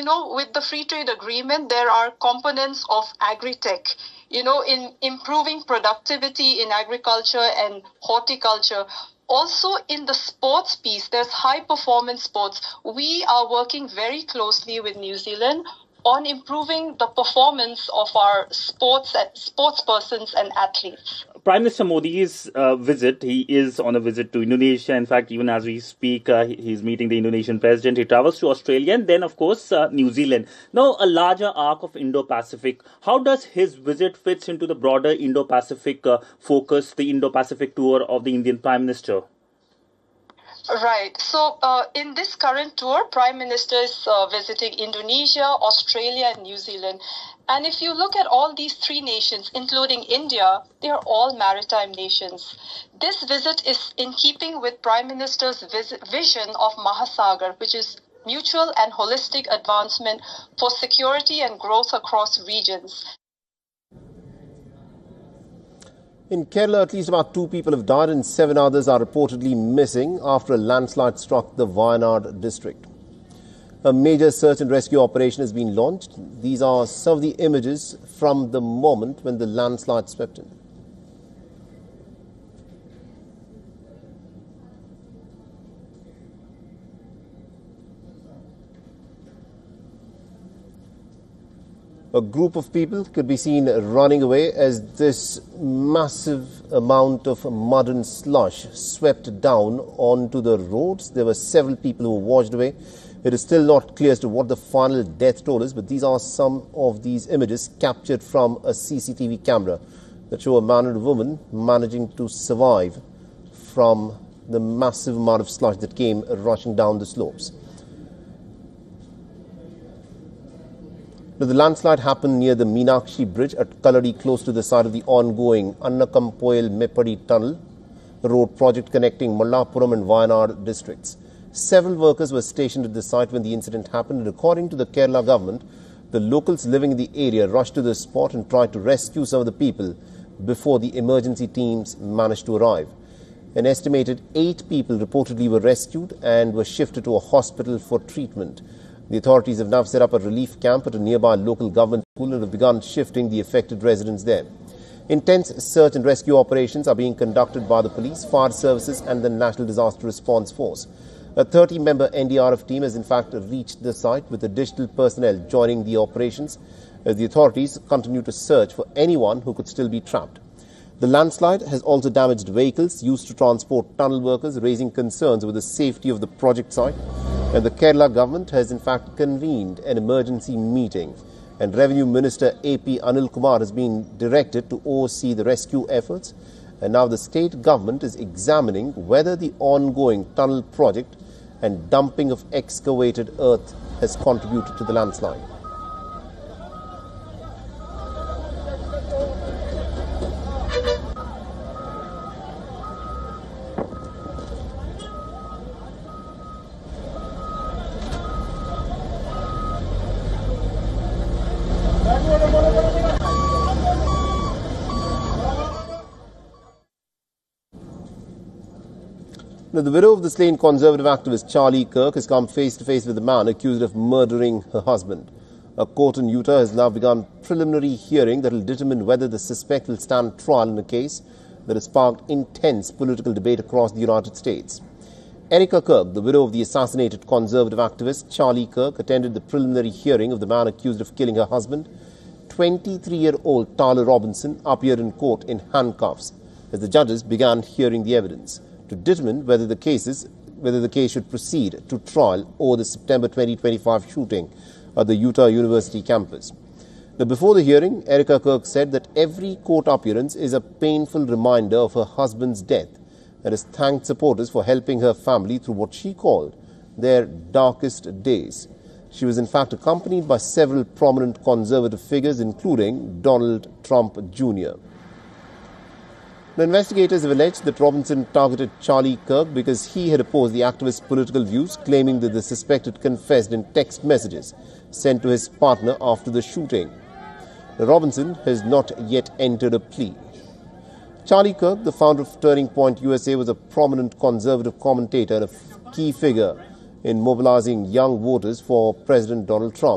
with the free trade agreement, there are components of agri-tech, in improving productivity in agriculture and horticulture. Also, in the sports piece, there's high-performance sports. We are working very closely with New Zealand on improving the performance of our sports persons and athletes. Prime Minister Modi's visit, he is on a visit to Indonesia. In fact, even as we speak, he's meeting the Indonesian president. He travels to Australia and then, of course, New Zealand. Now, a larger arc of Indo-Pacific. How does his visit fits into the broader Indo-Pacific focus, the Indo-Pacific tour of the Indian Prime Minister? Right. So in this current tour, Prime Minister is visiting Indonesia, Australia and New Zealand. And if you look at all these three nations, including India, they are all maritime nations. This visit is in keeping with Prime Minister's vision of Mahasagar, which is mutual and holistic advancement for security and growth across regions. In Kerala, at least about 2 people have died and 7 others are reportedly missing after a landslide struck the Wayanad district. A major search and rescue operation has been launched. These are some of the images from the moment when the landslide swept in. A group of people could be seen running away as this massive amount of mud and slush swept down onto the roads. There were several people who were washed away. It is still not clear as to what the final death toll is, but these are some of these images captured from a CCTV camera that show a man and a woman managing to survive from the massive amount of slush that came rushing down the slopes. Now, the landslide happened near the Meenakshi Bridge at Kaladi, close to the site of the ongoing Annakampoil Meppadi Tunnel, the road project connecting Mallapuram and Wayanad districts. Several workers were stationed at the site when the incident happened, and according to the Kerala government, the locals living in the area rushed to the spot and tried to rescue some of the people before the emergency teams managed to arrive. An estimated 8 people reportedly were rescued and were shifted to a hospital for treatment. The authorities have now set up a relief camp at a nearby local government school and have begun shifting the affected residents there. Intense search and rescue operations are being conducted by the police, fire services and the National Disaster Response Force. A 30-member NDRF team has in fact reached the site with additional personnel joining the operations as the authorities continue to search for anyone who could still be trapped. The landslide has also damaged vehicles used to transport tunnel workers, raising concerns over the safety of the project site. And the Kerala government has in fact convened an emergency meeting, and Revenue Minister AP Anil Kumar has been directed to oversee the rescue efforts. And now the state government is examining whether the ongoing tunnel project and dumping of excavated earth has contributed to the landslide. Now, the widow of the slain Conservative activist Charlie Kirk has come face-to-face with a man accused of murdering her husband. A court in Utah has now begun preliminary hearing that will determine whether the suspect will stand trial in a case that has sparked intense political debate across the United States. Erica Kirk, the widow of the assassinated Conservative activist Charlie Kirk, attended the preliminary hearing of the man accused of killing her husband. 23-year-old Tyler Robinson appeared in court in handcuffs as the judges began hearing the evidence to determine whether the case should proceed to trial over the September 2025 shooting at the Utah University campus. Now, before the hearing, Erica Kirk said that every court appearance is a painful reminder of her husband's death and has thanked supporters for helping her family through what she called their darkest days. She was in fact accompanied by several prominent conservative figures, including Donald Trump Jr. The investigators have alleged that Robinson targeted Charlie Kirk because he had opposed the activist's political views, claiming that the suspect had confessed in text messages sent to his partner after the shooting. Robinson has not yet entered a plea. Charlie Kirk, the founder of Turning Point USA, was a prominent conservative commentator and a key figure in mobilizing young voters for President Donald Trump.